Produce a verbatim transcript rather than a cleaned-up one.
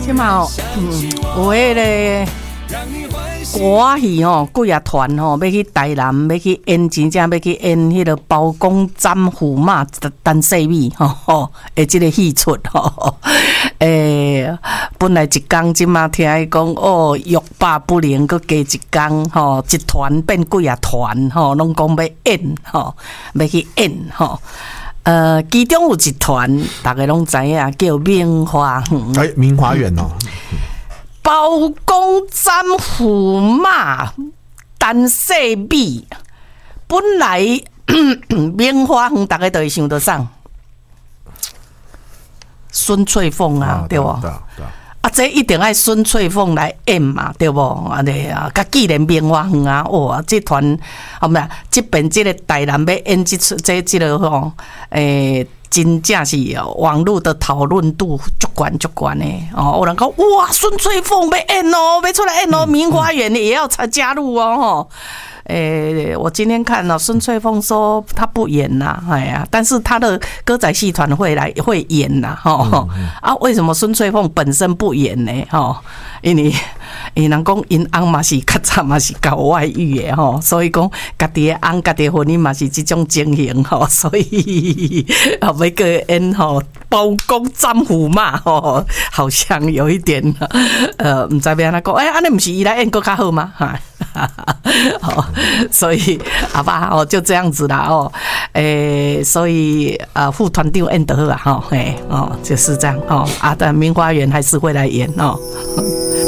即嘛哦，嗯，有迄个歌戏吼，几啊团吼，要去台南，要去演，真正要去演迄个包公斩驸马陈世美吼吼，诶，即个戏出吼，诶，本来一工即嘛听伊讲哦，欲罢不能，搁加一工吼，一团变几啊团吼，拢讲要演吼，要去演吼。呃，其中有一团，大家拢知影，叫明华园。 哎，明华园哦。 包公斩驸马陈世美，本来明华园大家都会想到啥？孙翠凤啊，啊对不？对啊，对啊。啊，这一定爱孙翠凤来演嘛，对不？啊，对啊，甲既然明华园啊，哇，这团好咩？这边这个台南要演这出这这个吼，诶。真正是网络的讨论度足高足高呢哦，有人讲哇，孙翠凤要演哦，要出来演哦，明华园也要参加入哦吼。诶，我今天看了孙翠凤说她不演呐，哎呀，但是她的歌仔戏团会来会演呐，吼、嗯嗯、啊，为什么孙翠凤本身不演呢？吼，因为因人讲因翁嘛是较早嘛是搞外遇的吼，所以讲家己的翁家己的婚姻嘛是这种情形吼，所以啊要个演吼包公斩驸马吼，好像有一点呃，唔知要安怎讲，哎，安尼不是伊来演更较好吗？哈。好，所以好吧，哦，就这样子啦，哦，诶、欸，所以呃，副团长演得好啊，哈，哎，哦，就是这样，哦，啊，但明华园还是会来演哦。